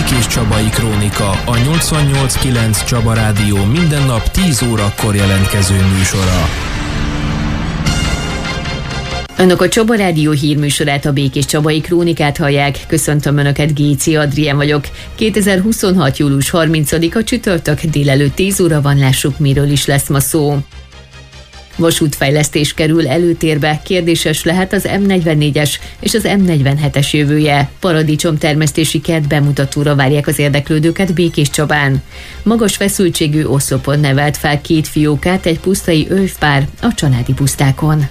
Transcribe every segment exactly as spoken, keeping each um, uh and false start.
Békés Csabai Krónika, a nyolcvannyolc kilenc Csaba Rádió minden nap tíz órakor jelentkező műsora. Önök a Csaba Rádió hírműsorát, a Békés Csabai Krónikát hallják. Köszöntöm Önöket, Géci Adrien vagyok. kétezer-huszonhat. július harmincadika csütörtök, délelőtt tíz óra van, lássuk, miről is lesz ma szó. Vasútfejlesztés kerül előtérbe, kérdéses lehet az M negyvennégyes és az M negyvenhetes jövője. Paradicsomtermesztési kert bemutatóra várják az érdeklődőket Békéscsabán. Magas feszültségű oszlopon nevelt fel két fiókát egy pusztai övpár a családi pusztákon.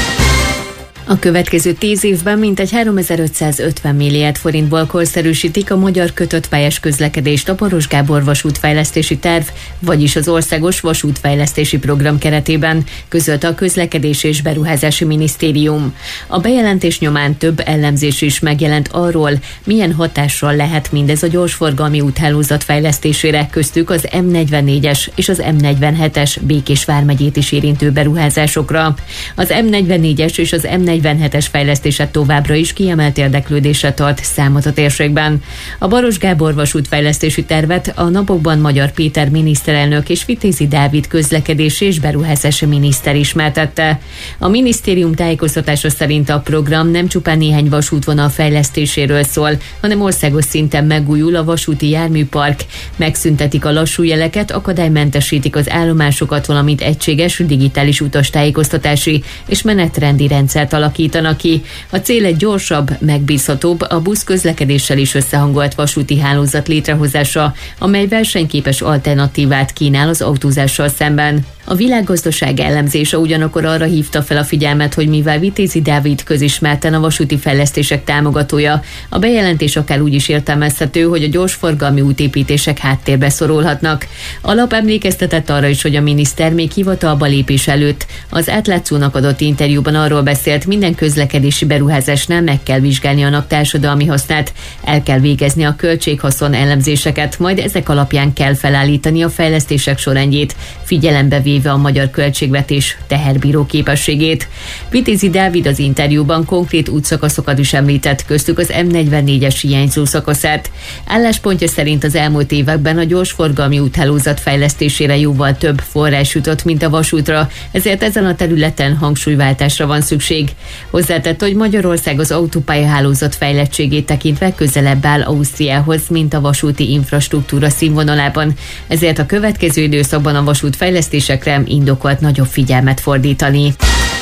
A következő tíz évben mintegy háromezer-ötszázötven milliárd forintból korszerűsítik a magyar kötött pályás közlekedést a Baross Gábor vasútfejlesztési terv, vagyis az Országos Vasútfejlesztési Program keretében, közölte a Közlekedési és Beruházási Minisztérium. A bejelentés nyomán több elemzés is megjelent arról, milyen hatással lehet mindez a gyorsforgalmi úthálózat fejlesztésére, köztük az M negyvennégyes és az M negyvenhetes Békés vármegyét is érintő beruházásokra. Az M negyvennégyes és az M negyvenhetes fejlesztése továbbra is kiemelt érdeklődésre tart számot a térségben. A Baross Gábor vasútfejlesztési tervet a napokban Magyar Péter miniszterelnök és Vitézi Dávid közlekedési és beruházási miniszter ismertette. A minisztérium tájékoztatása szerint a program nem csupán néhány vasútvonal fejlesztéséről szól, hanem országos szinten megújul a vasúti járműpark, megszüntetik a lassú jeleket, akadálymentesítik az állomásokat, valamint egységes digitális utastájékoztatási és menetrendi rendszert alakítanak ki. A cél egy gyorsabb, megbízhatóbb, a busz közlekedéssel is összehangolt vasúti hálózat létrehozása, amely versenyképes alternatívát kínál az autózással szemben. A világgazdaság elemzése ugyanakkor arra hívta fel a figyelmet, hogy mivel Vitézi Dávid közismerten a vasúti fejlesztések támogatója, a bejelentés akár úgy is értelmezhető, hogy a gyorsforgalmi útépítések háttérbe szorulhatnak. A lap emlékeztetett arra is, hogy a miniszter még hivatalba lépés előtt az Átlátszónak adott interjúban arról beszélt, minden közlekedési beruházásnál meg kell vizsgálni annak társadalmi hasznát, el kell végezni a költséghaszon elemzéseket, majd ezek alapján kell felállítani a fejlesztések sorrendjét, figyelembe véve a magyar költségvetés teherbíró képességét. Vitézi Dávid az interjúban konkrét útszakaszokat is említett, köztük az M negyvennégyes hiányzó szakaszát. Álláspontja szerint az elmúlt években a gyorsforgalmi úthálózat fejlesztésére jóval több forrás jutott, mint a vasútra, ezért ezen a területen hangsúlyváltásra van szükség. Hozzátett, hogy Magyarország az autópályahálózat fejlettségét tekintve közelebb áll Ausztriához, mint a vasúti infrastruktúra színvonalában, ezért a következő időszakban a vasútfejlesztésekre indokolt nagyobb figyelmet fordítani.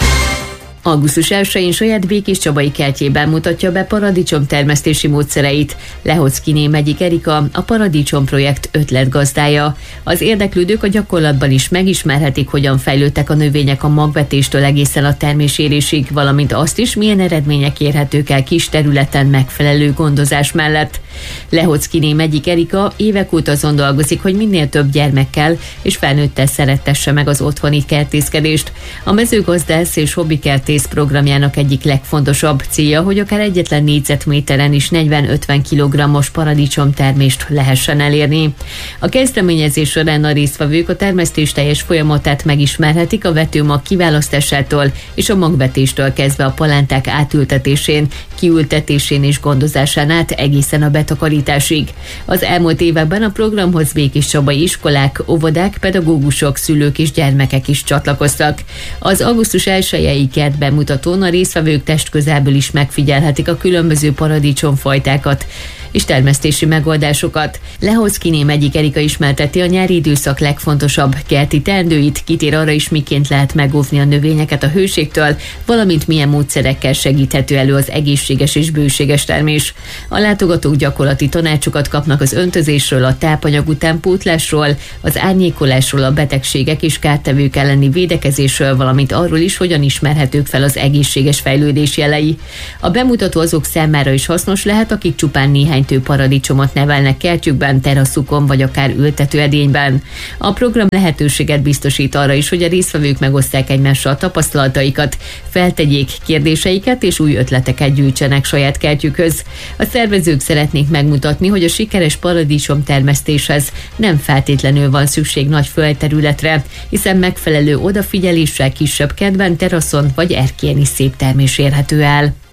augusztus elsején saját Békéscsabai kertjében mutatja be paradicsomtermesztési módszereit Lehockiné Megyik Erika, a Paradicsom projekt ötletgazdája. Az érdeklődők a gyakorlatban is megismerhetik, hogyan fejlődtek a növények a magvetéstől egészen a termésérésig, valamint azt is, milyen eredmények érhetők el kis területen megfelelő gondozás mellett. Lehockiné Megyik Erika évek óta azon dolgozik, hogy minél több gyermekkel és felnőttel szerettesse meg az otthoni kertészkedést. A mezőgazdász és hobbikertész programjának egyik legfontosabb célja, hogy akár egyetlen négyzetméteren is negyven-ötven kilogrammos paradicsom termést lehessen elérni. A kezdeményezés során a résztvevők a termesztés teljes folyamatát megismerhetik, a vetőmag kiválasztásától és a magvetéstől kezdve a palánták átültetésén, kiültetésén és gondozásán át egészen a betakarításig. Az elmúlt években a programhoz békéscsabai iskolák, óvodák, pedagógusok, szülők és gyermekek is csatlakoztak. Az augusztus elsejei kert bemutatón a résztvevők testközelből is megfigyelhetik a különböző paradicsomfajtákat és termesztési megoldásokat. Lehockiné Megyik Erika ismerteti a nyári időszak legfontosabb kerti teendőit, kitér arra is, miként lehet megóvni a növényeket a hőségtől, valamint milyen módszerekkel segíthető elő az egészséges és bőséges termés. A látogatók gyakorlati tanácsokat kapnak az öntözésről, a tápanyag utánpótlásról, az árnyékolásról, a betegségek és kártevők elleni védekezésről, valamint arról is, hogyan ismerhetők fel az egészséges fejlődés jelei. A bemutató azok számára is hasznos lehet, akik csupán néhány tő paradicsomot nevelnek kertjükben, teraszukon vagy akár ültetőedényben. A program lehetőséget biztosít arra is, hogy a résztvevők megosztják egymással tapasztalataikat, feltegyék kérdéseiket és új ötleteket gyűjtsenek saját kertjükhöz. A szervezők szeretnék megmutatni, hogy a sikeres paradicsom termesztéshez nem feltétlenül van szükség nagy földterületre, hiszen megfelelő odafigyeléssel kisebb kertben, teraszon vagy erkélyen is szép termés érhető el.